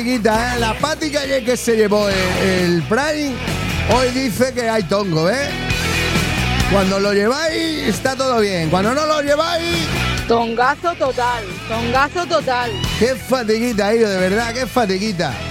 La Pati Calle que se llevó el Prime, hoy dice que hay tongo, ¿eh? Cuando lo lleváis está todo bien, cuando no lo lleváis... Tongazo total, tongazo total. Qué fatiguita, Iro, de verdad, qué fatiguita.